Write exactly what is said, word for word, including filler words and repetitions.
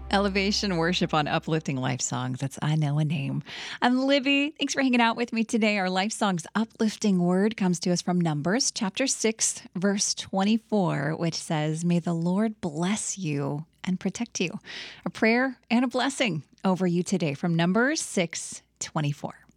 Elevation worship on uplifting life songs. That's I Know a Name. I'm Libby. Thanks for hanging out with me today. Our life song's uplifting word comes to us from Numbers chapter six, verse twenty-four, which says, "May the Lord bless you and protect you." A prayer and a blessing over you today from Numbers six twenty-four.